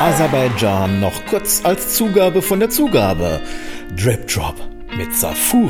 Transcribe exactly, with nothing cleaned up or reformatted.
Aserbaidschan noch kurz als Zugabe von der Zugabe. Drip Drop mit Safuri.